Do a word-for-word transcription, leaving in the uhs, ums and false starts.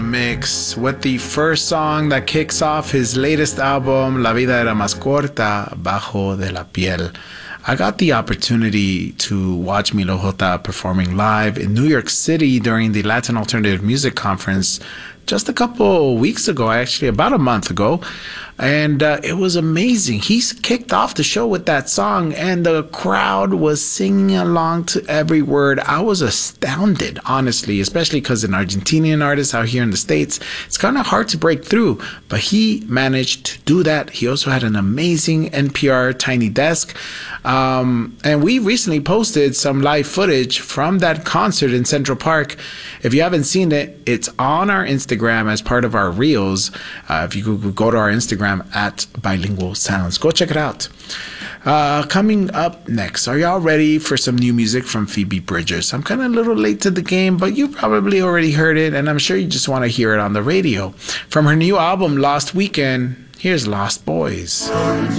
mix with the first song that kicks off his latest album, La Vida Era Más Corta, Bajo de la Piel. I got the opportunity to watch Milo J performing live in New York City during the Latin Alternative Music Conference just a couple weeks ago, actually about a month ago. And uh, it was amazing. He kicked off the show with that song, and the crowd was singing along to every word. I was astounded, honestly, especially because an Argentinian artist out here in the States, it's kind of hard to break through. But he managed to do that. He also had an amazing N P R Tiny Desk. Um, and we recently posted some live footage from that concert in Central Park. If you haven't seen it, it's on our Instagram as part of our Reels. Uh, if you could go to our Instagram at Bilingual Sounds, go check it out. Uh, coming up next, are y'all ready for some new music from Phoebe Bridgers? I'm kind of a little late to the game, but you probably already heard it, and I'm sure you just want to hear it on the radio. From her new album, Lost Weekend, here's Lost Boys.